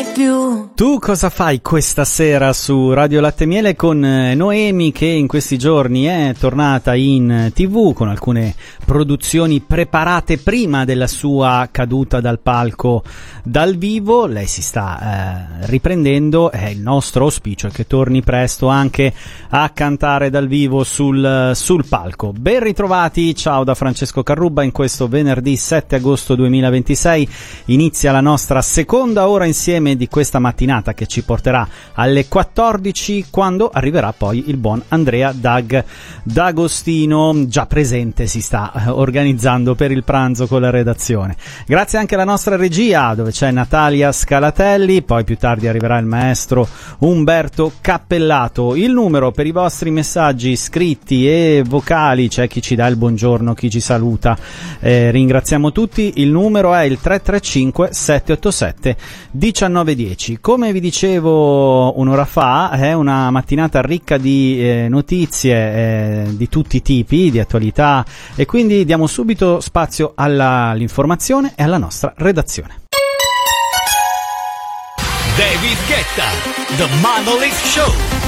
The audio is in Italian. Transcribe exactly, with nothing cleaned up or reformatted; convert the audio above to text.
mai più. Tu cosa fai questa sera su Radio Latte e Miele con Noemi, che in questi giorni è tornata in tivù con alcune produzioni preparate prima della sua caduta dal palco dal vivo. Lei si sta eh, riprendendo, è il nostro auspicio che torni presto anche a cantare dal vivo sul, sul palco. Ben ritrovati, ciao da Francesco Carrubba. In questo venerdì sette agosto duemilaventisei inizia la nostra seconda ora insieme di questa mattinata, che ci porterà alle quattordici, quando arriverà poi il buon Andrea Dag D'Agostino, già presente, si sta organizzando per il pranzo con la redazione. Grazie anche alla nostra regia, dove c'è Natalia Scalatelli, poi più tardi arriverà il maestro Umberto Cappellato. Il numero per i vostri messaggi scritti e vocali, c'è chi ci dà il buongiorno, chi ci saluta, eh, ringraziamo tutti. Il numero è il tre tre cinque sette otto sette uno nove uno zero. Come vi dicevo un'ora fa, è una mattinata ricca di eh, notizie eh, di tutti i tipi, di attualità, e quindi diamo subito spazio alla, all'informazione e alla nostra redazione. David Guetta, The Monolith Show.